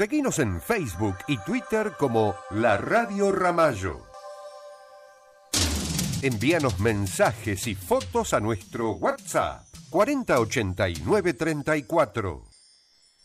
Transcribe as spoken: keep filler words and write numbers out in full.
Seguinos en Facebook y Twitter como La Radio Ramallo. Envíanos mensajes y fotos a nuestro WhatsApp cuarenta ochenta y nueve treinta y cuatro.